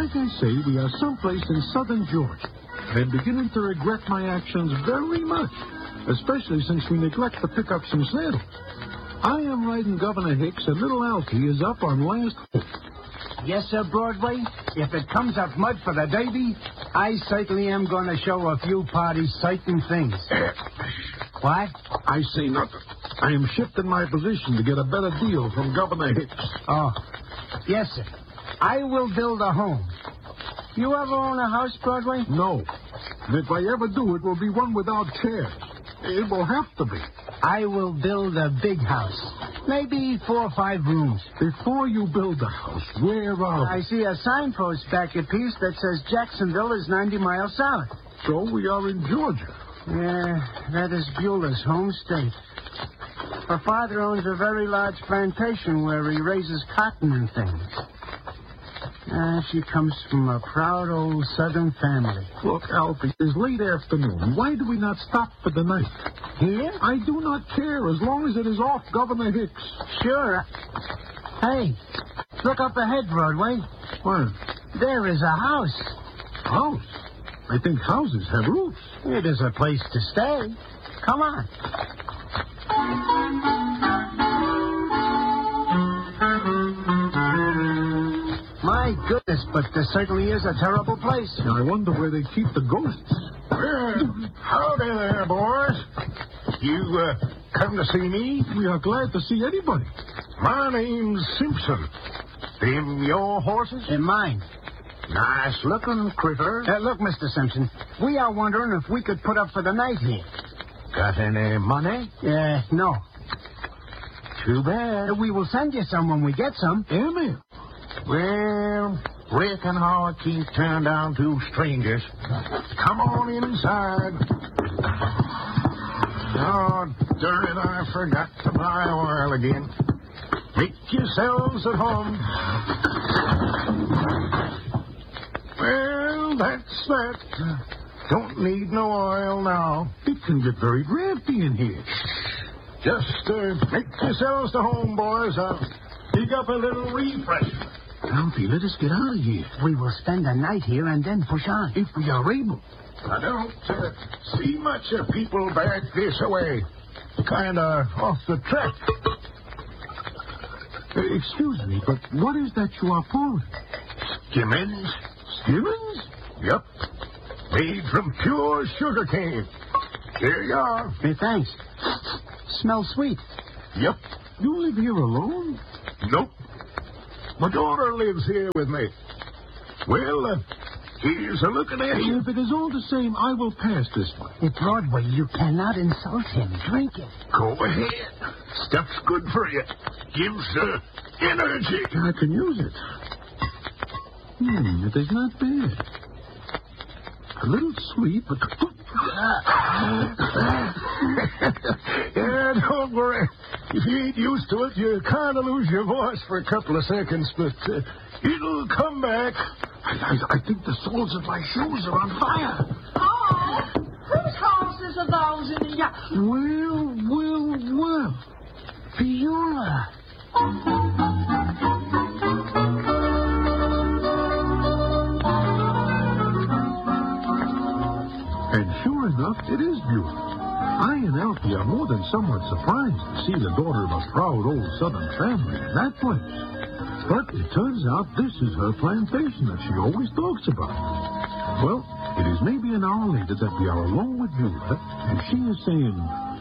like I say, we are someplace in southern Georgia. I'm beginning to regret my actions very much, especially since we neglect to pick up some saddles. I am riding Governor Hicks, and little Alfie is up on last hope. Yes, sir, Broadway. If it comes up mud for the Derby, I certainly am going to show a few parties certain things. What? I say nothing. I am shifting my position to get a better deal from Governor Hicks. Oh, yes, sir. I will build a home. You ever own a house, Broadway? No. And if I ever do, it will be one without chairs. It will have to be. I will build a big house. Maybe 4 or 5 rooms. Before you build a house, where are we? I see a signpost back at Peace that says Jacksonville is 90 miles south. So we are in Georgia. Yeah, that is Beulah's home state. Her father owns a very large plantation where he raises cotton and things. She comes from a proud old southern family. Look, Alfie, it's late afternoon. Why do we not stop for the night? Here? I do not care as long as it is off Governor Hicks. Sure. Hey, look up ahead, Broadway. What? There is a house. House? I think houses have roofs. It is a place to stay. Come on. My goodness, but this certainly is a terrible place. I wonder where they keep the ghosts. Howdy there, boys. You come to see me? We are glad to see anybody. My name's Simpson. Them your horses? And mine. Nice-looking critter. Look, Mr. Simpson, we are wondering if we could put up for the night here. Got any money? No. Too bad. We will send you some when we get some. Yeah, man. Well, reckon I can't turn down 2 strangers. Come on inside. Oh, darn it, I forgot to buy oil again. Make yourselves at home. Well, that's that. Don't need no oil now. It can get very drafty in here. Just make yourselves to home, boys. I'll dig up a little refreshment. Alfie, let us get out of here. We will spend the night here and then push on. If we are able. I don't see much of people back this way. Kind of off the track. Excuse me, but what is that you are pouring? Skimmins? Skimmins? Yep. Made from pure sugar cane. Here you are. Hey, thanks. Smells sweet. Yep. You live here alone? Nope. My daughter lives here with me. Well, here's a looking at you. If it is all the same, I will pass this one. Broadway, you cannot insult him. Drink it. Go ahead. Stuff's good for you. Gives energy. I can use it. It is not bad. A little sweet, but... Yeah, don't worry. If you ain't used to it, you kind of lose your voice for a couple of seconds, but it'll come back. I think the soles of my shoes are on fire. Oh, whose horses are those in the yard? Well. Beulah. And sure enough, it is Beulah. I and Alfie are more than somewhat surprised to see the daughter of a proud old southern family in that place. But it turns out this is her plantation that she always talks about. Well, it is maybe an hour later that we are alone with Beulah, and she is saying...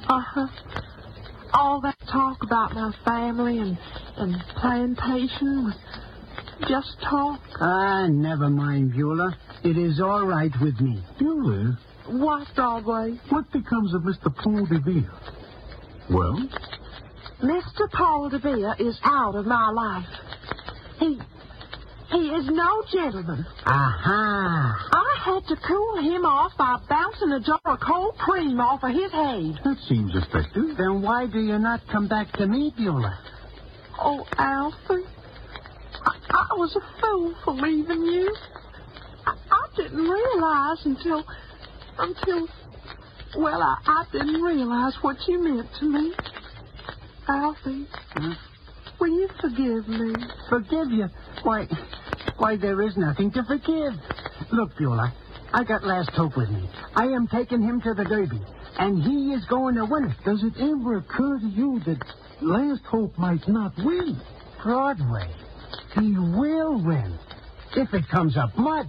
All that talk about my family and plantation was just talk. Never mind, Beulah. It is all right with me. Beulah? What, Broadway? What becomes of Mr. Paul DeVere? Well? Mr. Paul DeVere is out of my life. He is no gentleman. Aha! I had to cool him off by bouncing a jar of cold cream off of his head. That seems effective. Then why do you not come back to me, Beulah? Oh, Alfie, I was a fool for leaving you. I didn't realize until, well, I didn't realize what you meant to me. Alfie, will you forgive me? Forgive you? Why, Why, there is nothing to forgive. Look, Beulah, I got Last Hope with me. I am taking him to the Derby, and he is going to win it. Does it ever occur to you that Last Hope might not win? Broadway, he will win, if it comes up mud.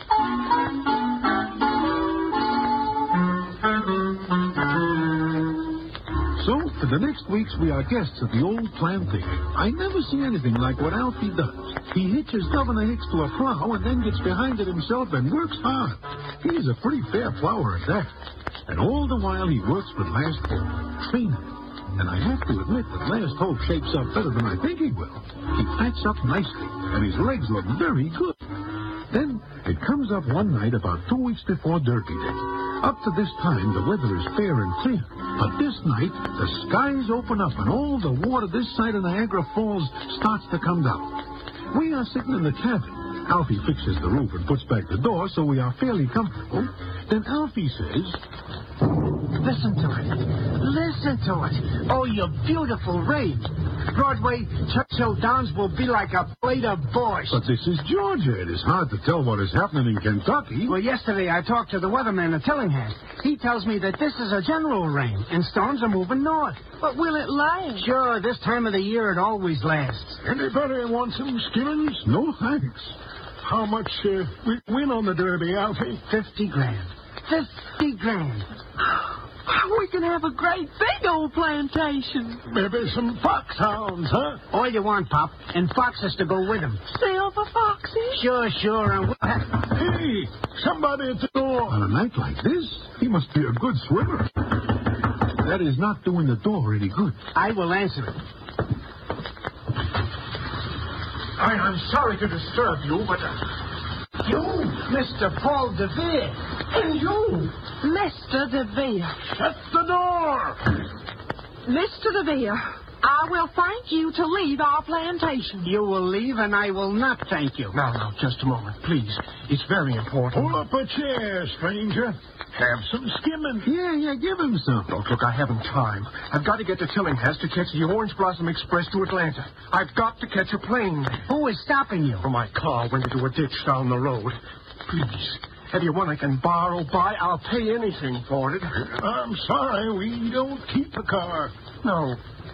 So, for the next weeks, we are guests at the old plantation. I never see anything like what Alfie does. He hitches Governor Hicks to a plow and then gets behind it himself and works hard. He's a pretty fair plower at that. And all the while, he works with Last Hope, training him. And I have to admit that Last Hope shapes up better than I think he will. He fats up nicely, and his legs look very good. Then it comes up one night about 2 weeks before Derby Day. Up to this time, the weather is fair and clear. But this night, the skies open up and all the water this side of Niagara Falls starts to come down. We are sitting in the cabin. Alfie fixes the roof and puts back the door, so we are fairly comfortable. Then Alfie says, Listen to it. Listen to it. Oh, you beautiful rain. Broadway, Churchill Downs will be like a plate of borscht. but this is Georgia. It is hard to tell what is happening in Kentucky. Well, yesterday I talked to the weatherman at Tillinghast. He tells me that this is a general rain, and storms are moving north. But will it last? Sure, this time of the year it always lasts. Anybody want some skimmings? No thanks. How much we win on the Derby, Alfie? 50 grand. 50 grand. We can have a great big old plantation. Maybe some foxhounds, huh? All you want, Pop, and foxes to go with them. Silver foxes? Sure, and we'll have... Hey, somebody at the door. On a night like this, he must be a good swimmer. That is not doing the door any good. I will answer it. I'm sorry to disturb you, but... You, Mr. Paul DeVere. And you! Mr. DeVere. Shut the door! Mr. DeVere, I will thank you to leave our plantation. You will leave, and I will not thank you. Now, just a moment, please. It's very important. Pull up a chair, stranger. Have some skimming. Yeah, give him some. Look, I haven't time. I've got to get to Tillinghast to catch the Orange Blossom Express to Atlanta. I've got to catch a plane. Who is stopping you? Oh, my car went into a ditch down the road. Please, have you one I can borrow, buy? I'll pay anything for it. I'm sorry, we don't keep a car. No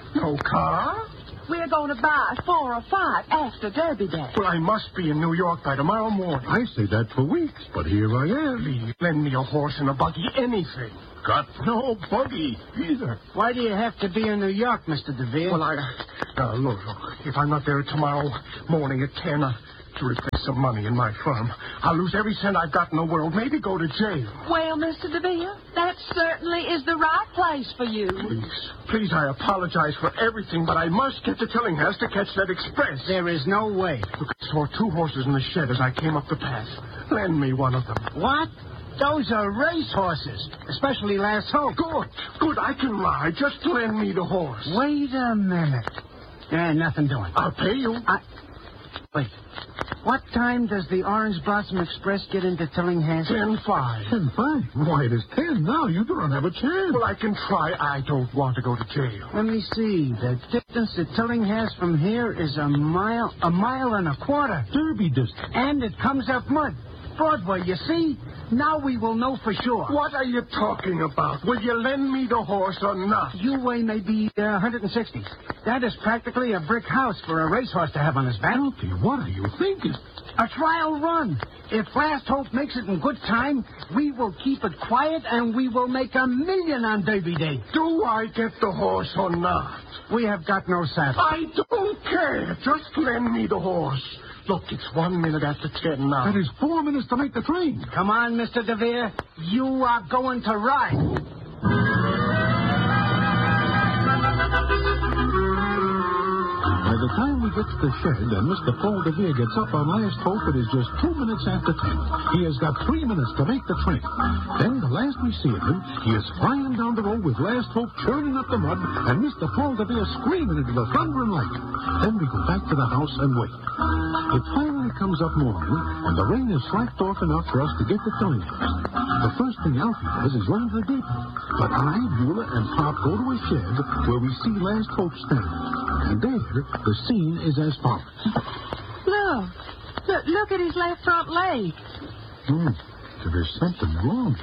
car? We're going to buy 4 or 5 after Derby Day. Well, I must be in New York by tomorrow morning. I say that for weeks, but here I am. Please, lend me a horse and a buggy, anything. Got no buggy either. Why do you have to be in New York, Mr. DeVere? Well, look, if I'm not there tomorrow morning at 10, to replace some money in my firm, I'll lose every cent I've got in the world, maybe go to jail. Well, Mr. DeVere, that certainly is the right place for you. Please, I apologize for everything, but I must get to Tillinghast to catch that express. There is no way. Look, I saw 2 horses in the shed as I came up the path. Lend me one of them. What? Those are race horses, especially Last Hope. Good, I can ride. Just lend me the horse. Wait a minute. Nothing doing. I'll pay you. Wait. What time does the Orange Blossom Express get into Tillinghast? 10:05. 10-5. Why, it is 10 now. You don't have a chance. Well, I can try. I don't want to go to jail. Let me see. The distance to Tillinghast from here is a mile and a quarter. Derby distance. And it comes up mud. Broadway, you see? Now we will know for sure. What are you talking about? Will you lend me the horse or not? You weigh maybe 160. That is practically a brick house for a racehorse to have on his back. Alfie, what are you thinking? A trial run. If Last Hope makes it in good time, we will keep it quiet and we will make $1 million on Derby Day. Do I get the horse or not? We have got no saddle. I don't care. Just lend me the horse. Look, it's 1 minute after 10 now. That is 4 minutes to make the train. Come on, Mr. DeVere. You are going to ride. By the time we get to the shed and Mr. Paul DeVere gets up on Last Hope, it is just 2 minutes after 10. He has got 3 minutes to make the train. Then, the last we see of him, he is flying down the road with Last Hope churning up the mud and Mr. Paul DeVere screaming into the thunder and lightning. Then we go back to the house and wait. It finally comes up morning, and the rain has slacked off enough for us to get to Tillinghast. The first thing Alfie does is run to the depot. But I, Beulah, and Pop go to a shed where we see Last Hope standing. And there, the scene is as follows. Look, Look at his left front leg. There's something wrong.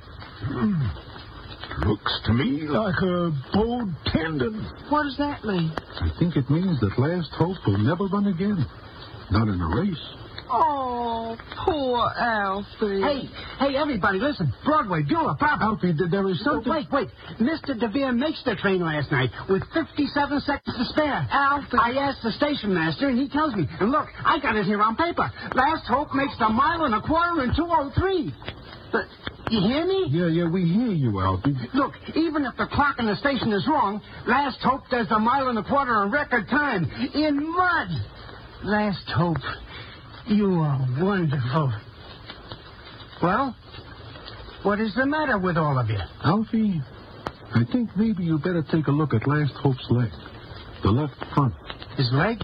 Looks to me like a bowed tendon. What does that mean? I think it means that Last Hope will never run again. Not in a race. Oh, poor Alfie. Hey, everybody, listen. Broadway, Beulah, Papa. Alfie, there is something... Wait. Mr. DeVere makes the train last night with 57 seconds to spare. Alfie. I asked the station master, and he tells me. And look, I got it here on paper. Last Hope makes the 1.25 miles in 2:03. But you hear me? Yeah, we hear you, Alfie. Look, even if the clock in the station is wrong, Last Hope does the 1.25 miles in record time. In mud. Last Hope, you are wonderful. Well, what is the matter with all of you? Alfie, I think maybe you better take a look at Last Hope's leg. The left front. His leg?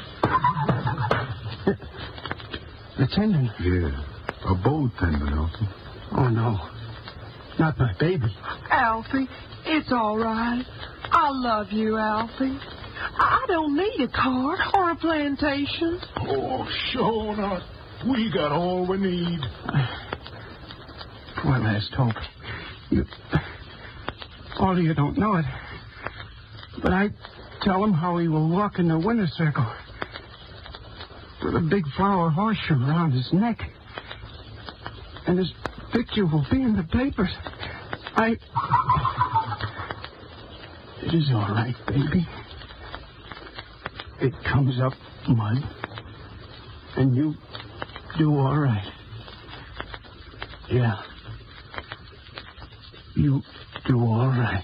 The tendon. Yeah, a bowed tendon, Alfie. Oh, no. Not my baby. Alfie, it's all right. I love you, Alfie. I don't need a car or a plantation. Oh, sure not. We got all we need. Poor Last Hope. All of you don't know it, but I tell him how he will walk in the winner's circle with a big flower horseshoe around his neck. And his picture will be in the papers. It is all right, baby. It comes up mud, and you do all right. Yeah. You do all right.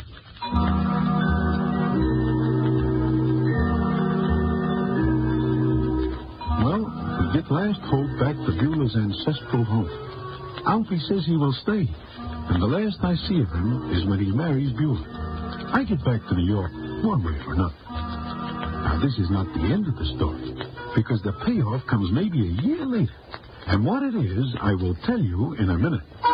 Well, we get Last Hope back to Beulah's ancestral home. Alfie says he will stay, and the last I see of him is when he marries Beulah. I get back to New York one way or another. Now, this is not the end of the story, because the payoff comes maybe a year later. And what it is, I will tell you in a minute.